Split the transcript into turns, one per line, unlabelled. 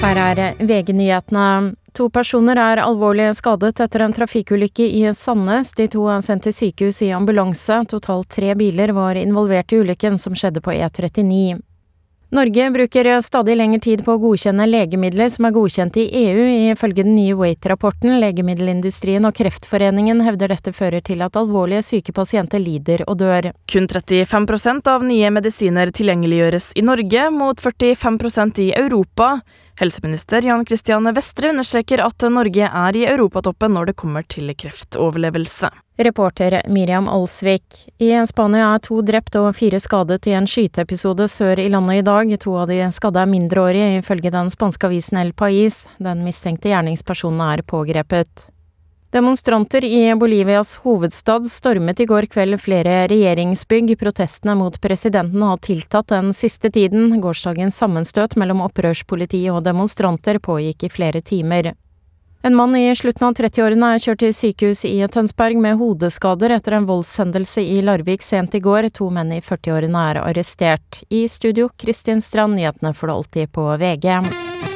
Her VG-nyhetene. 2 personer alvorlig skadet etter en trafikkulykke i Sandnes. De 2 sendt til sykehus i ambulanse. Totalt 3 biler var involvert i ulykken som skjedde på E39. Norge bruker stadig lengre tid på å godkjenne legemidler som godkjent i EU. Ifølge den nye Wait-rapporten, legemiddelindustrien og Kreftforeningen hevder dette fører til at alvorlige syke pasienter lider og dør.
Kun 35% av nye medisiner tilgjengeliggjøres i Norge, mot 45% i Europa. Helseminister Jan Christian Vestre understreker at Norge i europatoppen når det kommer til kreftoverlevelse.
Reporter Miriam Olsvik. I Spania 2 drept og 4 skadet i en skyteepisode sør i landet i dag. 2 av de skadde mindreårige, ifølge den spanske avisen El País. Den mistenkte gjerningspersonen pågrepet. Demonstranter i Bolivias hovedstad stormet i går kveld flere regjeringsbygg. Protestene mot presidenten har tiltatt den siste tiden. Gårsdagens sammenstøt mellom opprørspoliti og demonstranter pågikk i flere timer. En mann i slutten av 30-årene kjørt til sykehus i Tønsberg med hodeskader etter en voldshendelse i Larvik sent i går. 2 menn i 40-årene arrestert. I studio, Kristin Strand, nyhetene for det alltid på VG.